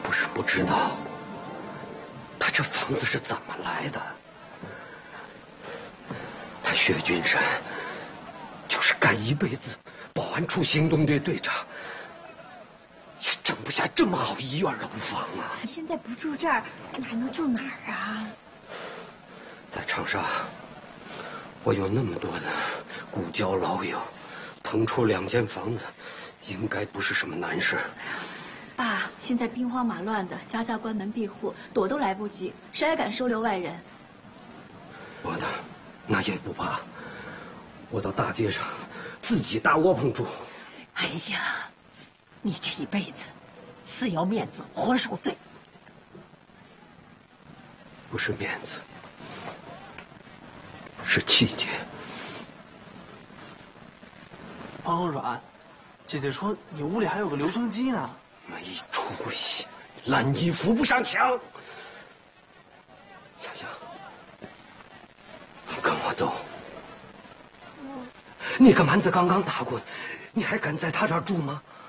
不是不知道，他这房子是怎么来的。他薛君山就是干一辈子保安处行动队队长，也整不下这么好医院楼房啊。 你现在不住这儿，你还能住哪儿啊？ 在长沙，我有那么多的故交老友，腾出2间房子，应该不是什么难事。 爸，现在兵荒马乱的，家家关门闭户，躲都来不及，谁还敢收留外人？ 我的那也不怕，我到大街上自己搭窝棚住。 哎呀，你这一辈子死要面子活受罪。 不是面子，是气节。 胖和软，姐姐说你屋里还有个留声机呢。 没出息，烂衣扶不上墙。小香，你跟我走。那个蛮子刚刚打过，你还敢在他这儿住吗？